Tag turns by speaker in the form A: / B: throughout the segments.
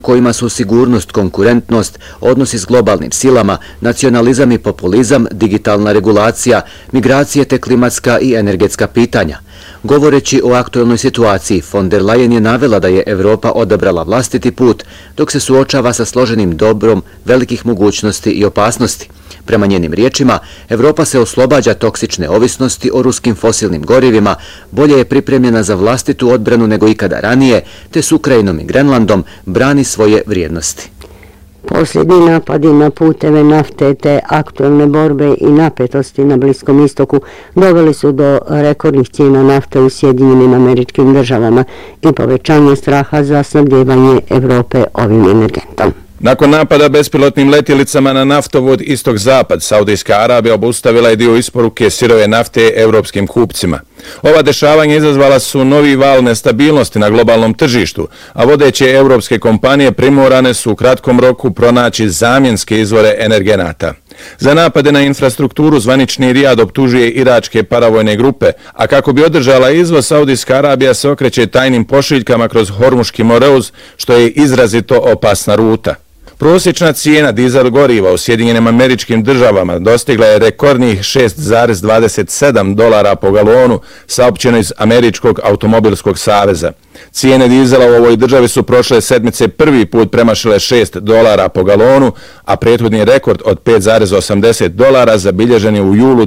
A: kojima su sigurnost, konkurentnost, odnosi s globalnim silama, nacionalizam i populizam, digitalna regulacija, migracije te klimatska i energetska pitanja. Govoreći o aktuelnoj situaciji, von der Leyen je navela da je Evropa odabrala vlastiti put, dok se suočava sa složenim dobrom velikih mogućnosti i opasnosti. Prema njenim riječima, Evropa se oslobađa toksične ovisnosti o ruskim fosilnim gorivima, bolje je pripremljena za vlastitu odbranu nego ikada ranije, te s Ukrajinom i Grenlandom brani svoje vrijednosti.
B: Posljednji napadi na puteve nafte te aktuelne borbe i napetosti na Bliskom istoku doveli su do rekordnih cijena nafte u Sjedinjenim Američkim Državama i povećanje straha za snabdijevanje Evrope ovim energentom.
C: Nakon napada bespilotnim letjelicama na naftovod istok-zapad, Saudijska Arabija obustavila je dio isporuke sirove nafte evropskim kupcima. Ova dešavanja izazvala su novi val nestabilnosti na globalnom tržištu, a vodeće evropske kompanije primorane su u kratkom roku pronaći zamjenske izvore energenata. Za napade na infrastrukturu zvanični Rijad optužuje iračke paravojne grupe, a kako bi održala izvoz, Saudijska Arabija se okreće tajnim pošiljkama kroz Hormuški moreuz, što je izrazito opasna ruta. Prosječna cijena dizel goriva u Sjedinjenim Američkim Državama dostigla je rekordnih $6,27 po galonu, saopćeno iz Američkog automobilskog saveza. Cijene dizela u ovoj državi su prošle sedmice prvi put premašile $6 po galonu, a prethodni rekord od $5,80 zabilježen je u julu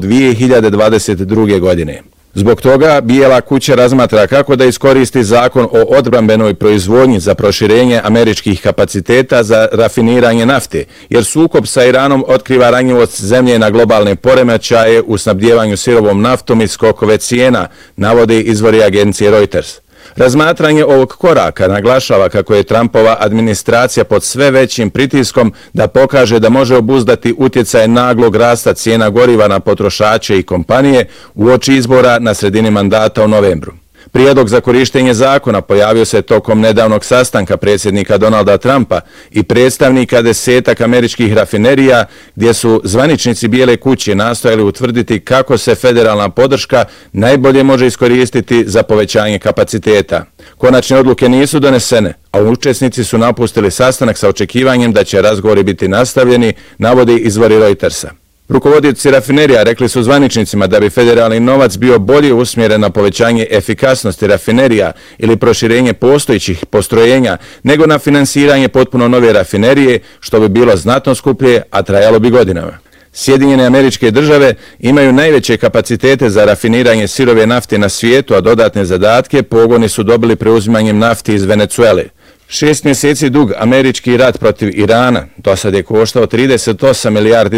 C: 2022. godine. Zbog toga Bijela kuća razmatra kako da iskoristi zakon o odbrambenoj proizvodnji za proširenje američkih kapaciteta za rafiniranje nafte, jer sukob sa Iranom otkriva ranjivost zemlje na globalne poremećaje u snabdijevanju sirovom naftom i skokove cijena, navode izvori agencije Reuters. Razmatranje ovog koraka naglašava kako je Trumpova administracija pod sve većim pritiskom da pokaže da može obuzdati utjecaj naglog rasta cijena goriva na potrošače i kompanije uoči izbora na sredini mandata u novembru. Prijedlog za korištenje zakona pojavio se tokom nedavnog sastanka predsjednika Donalda Trumpa i predstavnika 10 američkih rafinerija, gdje su zvaničnici Bijele kuće nastojali utvrditi kako se federalna podrška najbolje može iskoristiti za povećanje kapaciteta. Konačne odluke nisu donesene, a učesnici su napustili sastanak sa očekivanjem da će razgovori biti nastavljeni, navodi izvori Reutersa. Rukovodioci rafinerija rekli su zvaničnicima da bi federalni novac bio bolje usmjeren na povećanje efikasnosti rafinerija ili proširenje postojećih postrojenja nego na finansiranje potpuno nove rafinerije, što bi bilo znatno skuplje, a trajalo bi godinama. Sjedinjene Američke Države imaju najveće kapacitete za rafiniranje sirove nafte na svijetu, a dodatne zadatke pogoni su dobili preuzimanjem nafte iz Venezuele. 6 mjeseci dug američki rat protiv Irana do sad je koštao $38 milijardi,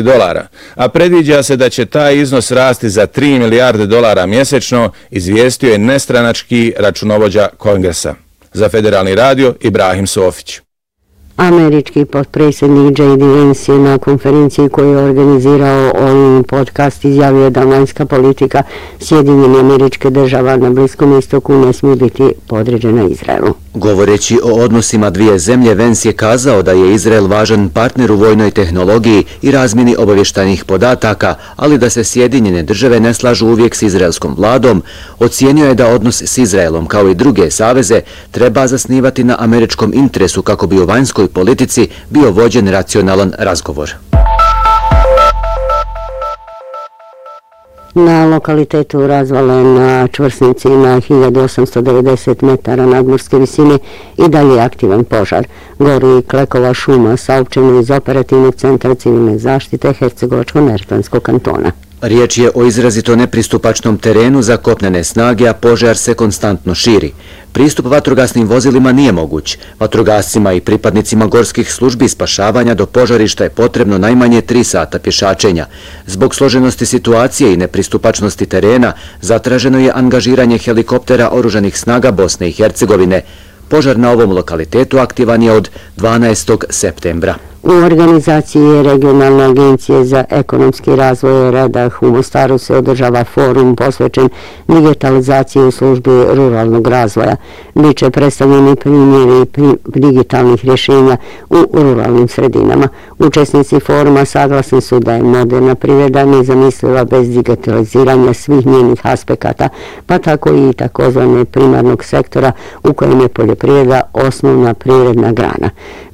C: a predviđa se da će taj iznos rasti za $3 milijarde mjesečno, izvijestio je nestranački računovođa Kongresa. Za Federalni radio Ibrahim Sofić.
B: Američki potpredsjednik J.D. Vance je na konferenciji koju je organizirao ovim podcast izjavio da vanjska politika Sjedinjenih Američkih Država na Bliskom istoku ne smije biti podređena Izraelu.
A: Govoreći o odnosima dvije zemlje, Vance je kazao da je Izrael važan partner u vojnoj tehnologiji i razmjeni obavještajnih podataka, ali da se Sjedinjene Države ne slažu uvijek s izraelskom vladom. Ocijenio je da odnos s Izraelom, kao i druge saveze, treba zasnivati na američkom interesu kako bi u vanjskoj politici bio vođen racionalan razgovor.
B: Na lokalitetu razvale na čvrsnici na 1890 metara nadmorske visine i dalje aktivan požar. Gori klekova šuma, saopćeno iz operativnog centra civilne zaštite Hercegovačko-Neretvanskog kantona.
A: Riječ je o izrazito nepristupačnom terenu za kopnene snage, a požar se konstantno širi. Pristup vatrogasnim vozilima nije moguć. Vatrogascima i pripadnicima gorskih službi spašavanja do požarišta je potrebno najmanje 3 sata pješačenja. Zbog složenosti situacije i nepristupačnosti terena zatraženo je angažiranje helikoptera oružanih snaga Bosne i Hercegovine. Požar na ovom lokalitetu aktivan je od 12. septembra.
B: U organizaciji Regionalne agencije za ekonomski razvoj REDAH u Mostaru se održava forum posvećen digitalizaciji u službi ruralnog razvoja. Biće predstavljeni primjeri digitalnih rješenja u ruralnim sredinama. Učesnici foruma saglasni su da je moderna privreda nezamisliva bez digitaliziranja svih njenih aspekata, pa tako i takozvane primarnog sektora u kojem je poljoprivreda osnovna privredna grana.